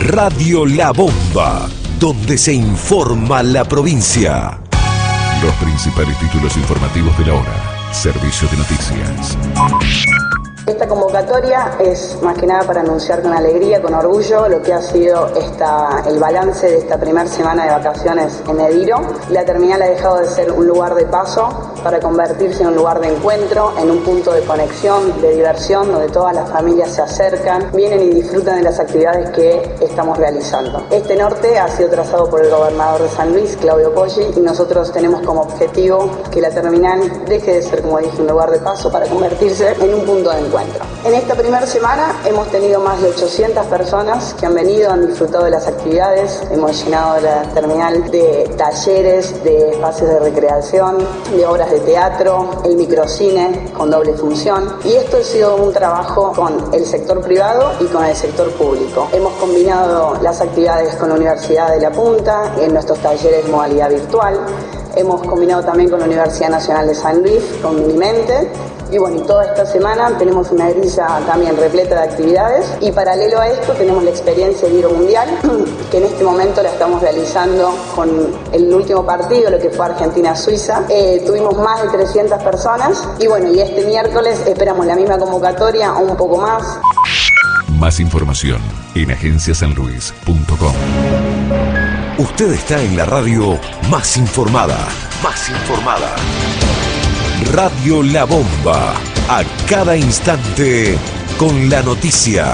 Radio La Bomba, donde se informa la provincia. Los principales títulos informativos de la hora. Servicio de noticias. Esta convocatoria es más que nada para anunciar con alegría, con orgullo, lo que ha sido el balance de esta primera semana de vacaciones en Ediro. La terminal ha dejado de ser un lugar de paso para convertirse en un lugar de encuentro, en un punto de conexión, de diversión, donde todas las familias se acercan, vienen y disfrutan de las actividades que estamos realizando. Este norte ha sido trazado por el gobernador de San Luis, Claudio Poggi, y nosotros tenemos como objetivo que la terminal deje de ser, como dije, un lugar de paso para convertirse en un punto de encuentro. En esta primera semana hemos tenido más de 800 personas que han venido, han disfrutado de las actividades, hemos llenado la terminal de talleres, de espacios de recreación, de obras de teatro, el microcine con doble función, y esto ha sido un trabajo con el sector privado y con el sector público. Hemos combinado las actividades con la Universidad de La Punta en nuestros talleres de modalidad virtual, hemos combinado también con la Universidad Nacional de San Luis, con Minimente. Y bueno, y toda esta semana tenemos una grilla también repleta de actividades, y paralelo a esto tenemos la experiencia Ediro Mundial, que en este momento la estamos realizando con el último partido, lo que fue Argentina-Suiza. Tuvimos más de 300 personas, y bueno, y este miércoles esperamos la misma convocatoria o un poco más. Más información en agenciasanluis.com. Usted está en la radio más informada. Más informada. Radio La Bomba, a cada instante con la noticia.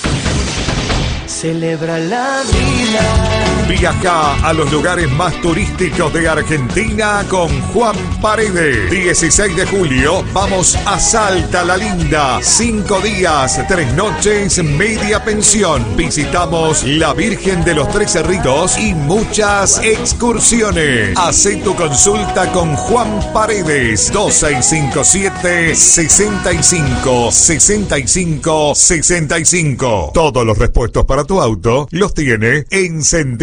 Celebra la vida. Viaja a los lugares más turísticos de Argentina con Juan Paredes. 16 de julio, vamos a Salta la Linda. 5 días, 3 noches, media pensión. Visitamos la Virgen de los Tres Cerritos y muchas excursiones. Hacé tu consulta con Juan Paredes. 2657-65-65-65. Todos los repuestos para tu auto los tiene Encendido